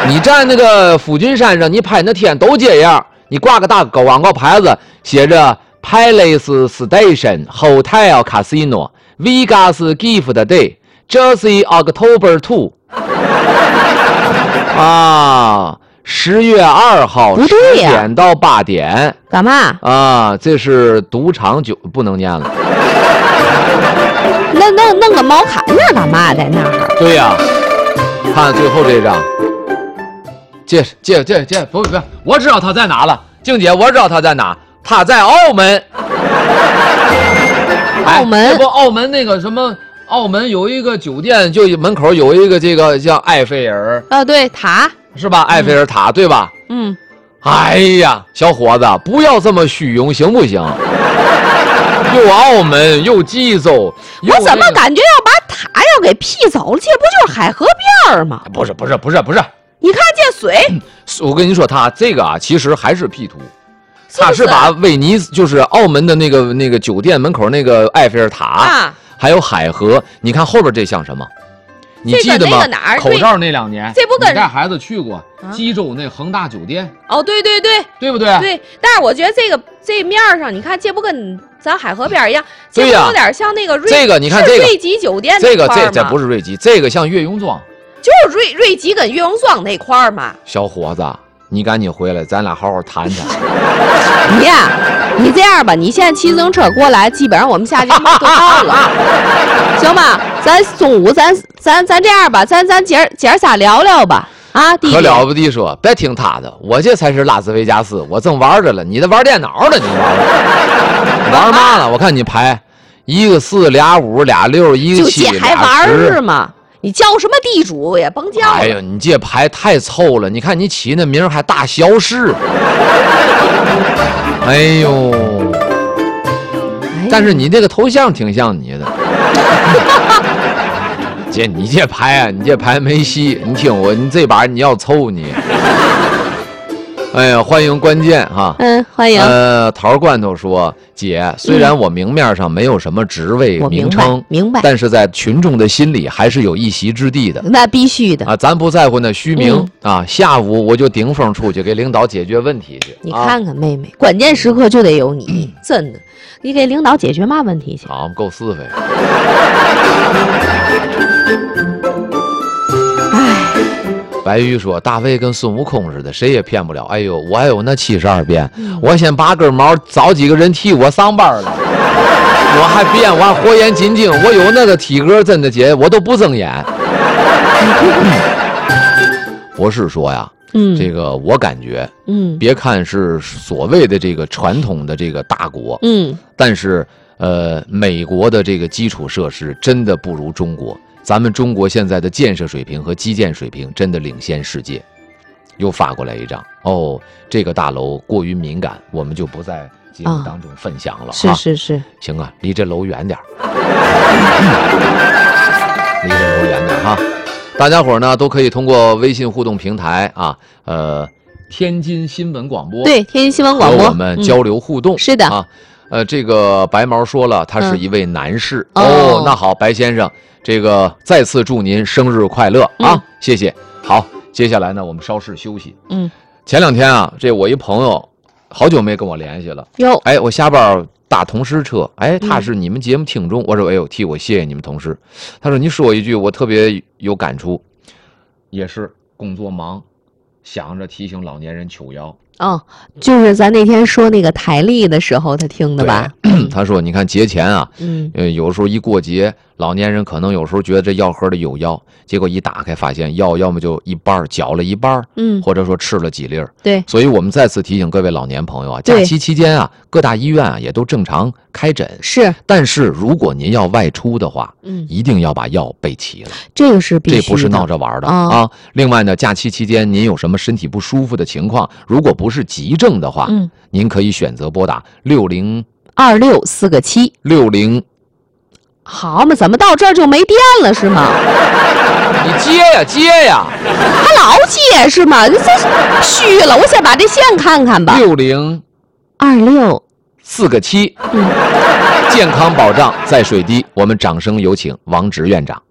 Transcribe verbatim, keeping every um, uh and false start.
你站那个富军山上，你拍那天都这样，你挂个大广告牌子，写着 Palace Station Hotel Casino Vegas Gift Day Jersey October two 啊，十月二号十点到八点， 干嘛啊？这是赌场酒，不能念了。 那弄弄个毛卡那干嘛在那儿？ 对呀、啊，看最后这张，这这这这不不，我知道他在哪了，静姐，我知道他在哪，他在澳门。 澳门、 哎、这不澳门那个什么？澳门有一个酒店，就门口有一个这个叫埃菲尔啊，对，塔是吧？埃菲尔塔、嗯、对吧？ 嗯。 哎呀，小伙子，不要这么虚荣，行不行？又澳门又济州， 我怎么感觉要把塔要给劈走了？这不就是海河边吗？ 不是，不是，不是，不是。 你看这水， 嗯、我跟你说，他这个啊，其实还是 P 图。他是把威尼斯，就是澳门的那个那个酒店门口那个埃菲尔塔。啊还有海河，你看后边这像什么？你记得吗？ 这个那个、 口罩那两年， 这不跟你带孩子去过济州那恒大酒店？ 哦，对对对， 对不对？ 对，但是我觉得这个这面上，你看这不跟咱海河边一样，这不有点像那个瑞这个，你看这个瑞吉酒店这个这这不是瑞吉，这个像岳雍庄， 就是瑞瑞吉跟岳雍庄那块儿嘛。 小伙子，你赶紧回来，咱俩好好谈谈。 你呀，你这样吧，你现在骑自行车过来，基本上我们下去就到了，行吧？咱中午咱咱咱这样吧，咱咱姐儿姐儿仨聊聊吧，啊，弟弟。 可了不地说，别听他的，我这才是拉斯维加斯，我正玩着了，你这玩电脑呢，你玩玩嘛了？我看你排一个四俩五俩六一个七俩十， 还玩是吗？你叫什么地主也甭叫。 哎呦，你这牌太臭了！你看你起那名还大小事。哎呦，但是你这个头像挺像你的。姐，你这牌啊，你这牌没戏。你听我，你这把你要凑你。哎呀，欢迎关键哈！ 嗯，欢迎。 呃，桃罐头说，姐，虽然我明面上没有什么职位名称， 嗯、明白， 但是在群众的心里还是有一席之地的。 那必须的啊，咱不在乎那虚名、嗯、啊。下午我就顶风出去给领导解决问题去。 你看看，妹妹，关键时刻就得有你，真的，你给领导解决嘛问题去？ 好，够是非。白玉说：“大卫跟孙悟空似的，谁也骗不了。哎呦，我还有那七十二变，嗯、我先拔根毛，找几个人替我上班了。我还变，我还火眼金睛，我有那个体格，真的姐，我都不睁眼。我是说呀，嗯，这个我感觉，嗯，别看是所谓的这个传统的这个大国，嗯，但是呃，美国的这个基础设施真的不如中国。”咱们中国现在的建设水平和基建水平真的领先世界。又发过来一张哦，这个大楼过于敏感，我们就不在节目当中分享了。啊、 是是是， 行啊，离这楼远点离这楼远点哈。大家伙呢都可以通过微信互动平台啊，呃，天津新闻广播， 对，天津新闻广播， 和我们交流互动。 嗯、是的啊，呃，这个白毛说了，他是一位男士。嗯、哦, 哦，那好，白先生。这个再次祝您生日快乐啊！嗯、谢谢。好，接下来呢，我们稍事休息。嗯，前两天啊，这我一朋友好久没跟我联系了。哟，哎，我下班搭同事车，哎，他是你们节目听众，嗯、我说哎呦，替我谢谢你们同事。他说你说一句，我特别有感触，也是工作忙，想着提醒老年人求药。 哦，就是咱那天说那个台历的时候，他听的吧？ 他说：“你看节前啊，嗯，呃，有时候一过节，老年人可能有时候觉得这药盒里有药，结果一打开发现药要么就一半嚼了一半，嗯，或者说吃了几粒儿。对，所以我们再次提醒各位老年朋友啊，假期期间啊，各大医院啊也都正常开诊。是，但是如果您要外出的话，嗯，一定要把药备齐了，这个是必须的，这不是闹着玩的啊。啊另外呢，假期期间您有什么身体不舒服的情况，如果不是急症的话，嗯，您可以选择拨打六零。”二六四个七六零，好嘛？怎么到这儿就没电了是吗？你接呀接呀，还老接是吗？这虚了，我先把这线看看吧。六零二六四个七，嗯，健康保障在水滴。我们掌声有请王直院长。